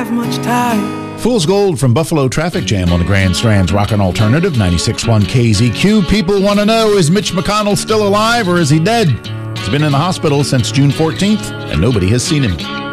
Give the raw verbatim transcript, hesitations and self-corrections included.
have much time. Fool's Gold from Buffalo Traffic Jam on the Grand Strand's Rockin' Alternative, ninety-six point one K Z Q. People want to know, is Mitch McConnell still alive or is he dead? He's been in the hospital since June fourteenth, and nobody has seen him.